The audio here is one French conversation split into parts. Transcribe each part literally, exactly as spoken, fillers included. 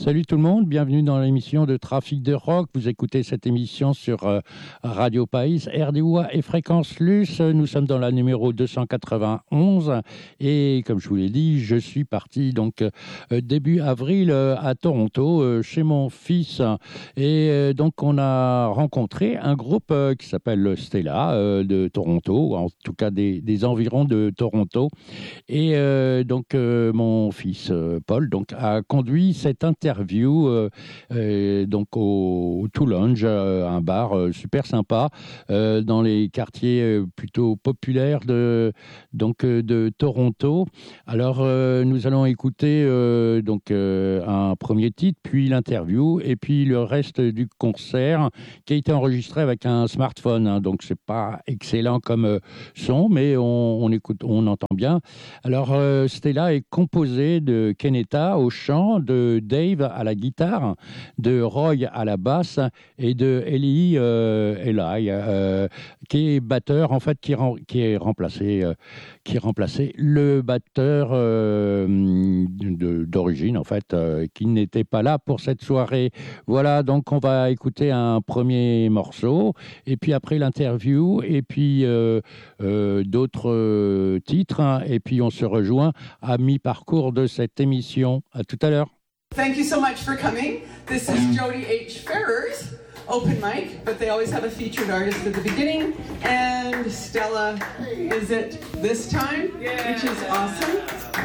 Salut tout le monde, bienvenue dans l'émission de Trafic de Rock. Vous écoutez cette émission sur euh, Radio País, R D O A et Fréquence Luce. Nous sommes dans la numéro deux cent quatre-vingt-onze et comme je vous l'ai dit, je suis parti donc euh, début avril euh, à Toronto euh, chez mon fils et euh, donc on a rencontré un groupe euh, qui s'appelle Stella euh, de Toronto, en tout cas des, des environs de Toronto et euh, donc euh, mon fils euh, Paul donc a conduit cette interview euh, euh, donc au, au Two Lounge, euh, un bar euh, super sympa euh, dans les quartiers euh, plutôt populaires de donc euh, de Toronto. Alors euh, nous allons écouter euh, donc euh, un premier titre, puis l'interview et puis le reste du concert qui a été enregistré avec un smartphone. Hein, donc c'est pas excellent comme euh, son, mais on, on écoute, on entend bien. Alors euh, Stella est composée de Kenetta au chant, de Dave à la guitare, de Roy à la basse et de Eli euh, Eli euh, qui est batteur en fait qui, rem- qui est remplacé euh, qui est remplacé le batteur euh, de, d'origine en fait euh, qui n'était pas là pour cette soirée. Voilà, donc on va écouter un premier morceau et puis après l'interview et puis euh, euh, d'autres euh, titres hein, et puis on se rejoint à mi-parcours de cette émission. À tout à l'heure. Thank you so much for coming. This is Jody H. Ferrer's open mic, but they always have a featured artist at the beginning. And Stella is it this time, yeah. Which is awesome.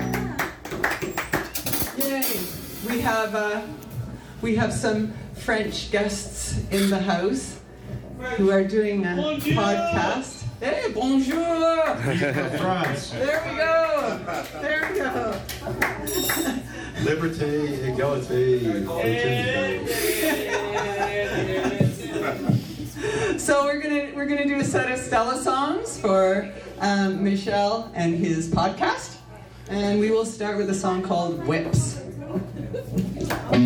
Yay! We have uh, we have some French guests in the house who are doing a bonjour. Podcast. Hey, bonjour! France. There we go. There we go. Liberté, égalité, So we're gonna we're gonna do a set of Stella songs for um, Michel and his podcast, and we will start with a song called Whips.